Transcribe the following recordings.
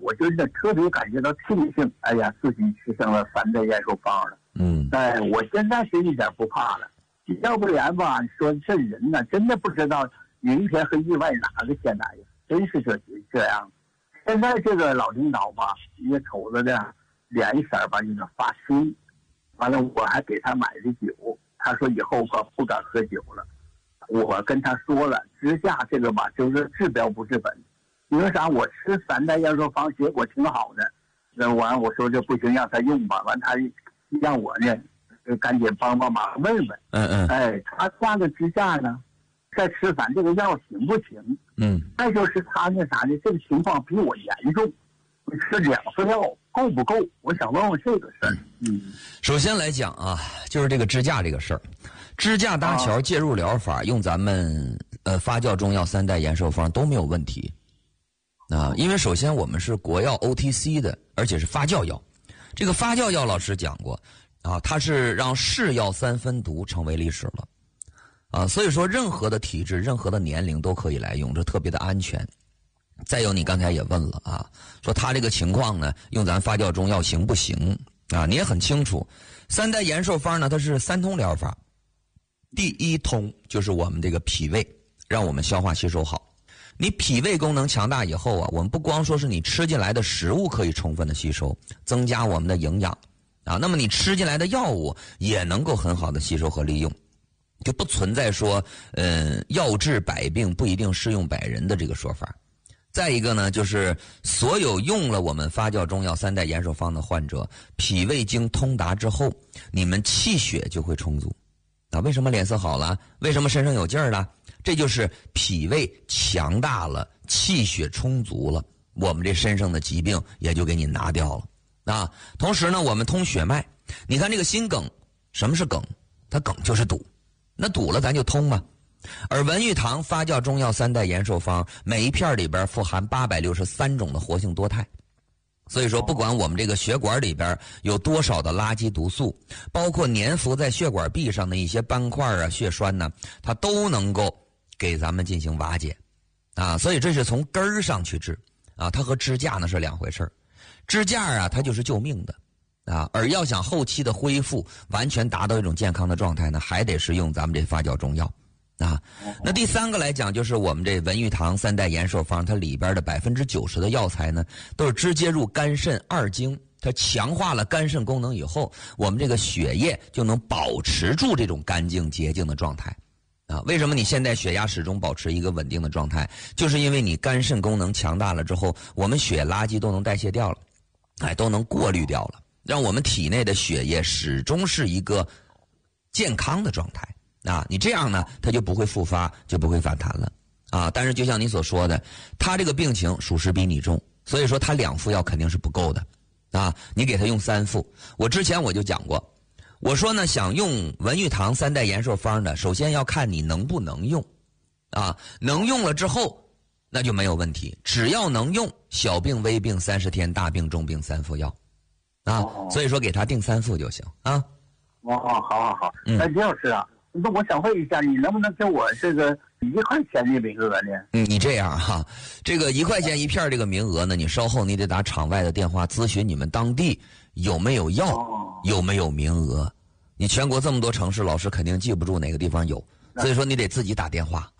我就特别感觉到庆幸，哎呀，自己吃上了3代延寿方了。我现在是一点不怕了。要不然吧，说这人呢，真的不知道明天和意外哪个先来呀，真是这样。现在这个老领导吧，也瞅着的脸色吧有点发青，完了我还给他买的酒，他说以后可不敢喝酒了。我跟他说了，支架这个吧，就是治标不治本。因为啥？我吃3代延寿方，结果挺好的。那完我说这不行，让他用吧。完他让我呢，赶紧帮忙问问。他下个支架呢，再吃咱这个药行不行？再就是他那啥呢，这个情况比我严重，吃2副药够不够？我想问问这个事儿。 首先来讲啊，就是这个支架这个事儿，支架搭桥介入疗法用咱们发酵中药3代延寿方都没有问题。因为首先我们是国药 OTC 的，而且是发酵药。这个发酵药老师讲过它是让是药3分毒成为历史了所以说任何的体质、任何的年龄都可以来用，这特别的安全。再有你刚才也问了说他这个情况呢，用咱发酵中药行不行你也很清楚，3代延寿方呢，它是3通疗法。第一通就是我们这个脾胃，让我们消化吸收好。你脾胃功能强大以后我们不光说是你吃进来的食物可以充分的吸收，增加我们的营养那么你吃进来的药物也能够很好的吸收和利用，就不存在说药治百病不一定适用百人的这个说法。再一个呢，就是所有用了我们发酵中药3代延寿方的患者，脾胃经通达之后，你们气血就会充足为什么脸色好了？为什么身上有劲儿了？这就是脾胃强大了，气血充足了，我们这身上的疾病也就给你拿掉了同时呢，我们通血脉，你看这个心梗，什么是梗？它梗就是堵，那堵了咱就通嘛。而文玉堂发酵中药3代延寿方，每一片里边富含863种的活性多肽。所以说不管我们这个血管里边有多少的垃圾毒素，包括粘附在血管壁上的一些斑块血栓呢，它都能够给咱们进行瓦解所以这是从根儿上去治它和支架呢是两回事儿。支架它就是救命的而要想后期的恢复，完全达到一种健康的状态呢，还得是用咱们这发酵中药那第3个来讲，就是我们这文玉堂3代延寿方，它里边的90%的药材呢，都是直接入肝肾2经，它强化了肝肾功能以后，我们这个血液就能保持住这种干净洁净的状态为什么你现在血压始终保持一个稳定的状态？就是因为你肝肾功能强大了之后，我们血垃圾都能代谢掉了都能过滤掉了，让我们体内的血液始终是一个健康的状态你这样呢，它就不会复发，就不会反弹了但是就像你所说的，他这个病情属实比你重，所以说他2副药肯定是不够的你给他用3副。我之前我就讲过，我说呢，想用文玉堂3代延寿方的，首先要看你能不能用能用了之后那就没有问题，只要能用，小病微病30天，大病重病3副药所以说给他定3副就行好。李老师那我想问一下，你能不能给我这个1块钱的名额呢？ 你这样这个1块钱一片这个名额呢，你稍后你得打场外的电话咨询你们当地有没有药，有没有名额。你全国这么多城市，老师肯定记不住哪个地方有，所以说你得自己打电话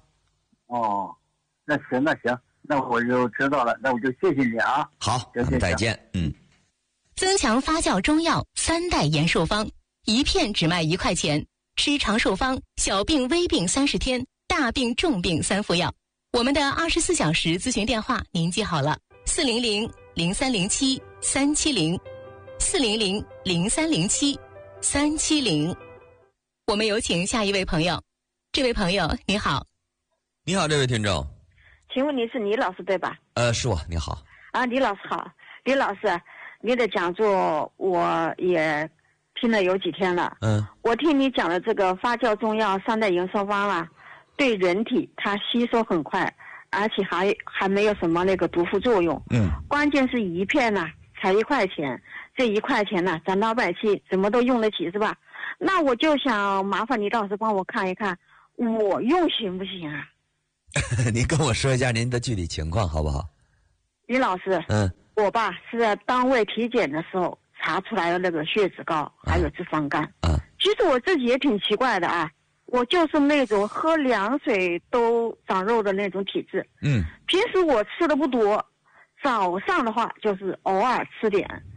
那行，那我就知道了，那我就谢谢你好，再见。 增强发酵中药3代延寿方，一片只卖1块钱。吃长寿方，小病微病30天，大病重病3副药。我们的24小时咨询电话您记好了，400-0307-370，400-0307-370。我们有请下一位朋友。这位朋友你好。 你好，这位听众。 请问你是李老师对吧？ 是我，你好。 李老师好。李老师，你的讲座我也听了有几天了。我听你讲的这个发酵中药3代延寿方对人体它吸收很快，而且还没有什么那个毒副作用。关键是一片才1块钱，这1块钱咱老百姓什么都用得起是吧？那我就想麻烦李老师帮我看一看，我用行不行您跟我说一下您的具体情况好不好？ 李老师， 我吧是在单位体检的时候查出来的那个血脂高，还有脂肪肝。其实我自己也挺奇怪的啊，我就是那种喝凉水都长肉的那种体质。平时我吃的不多，早上的话就是偶尔吃点，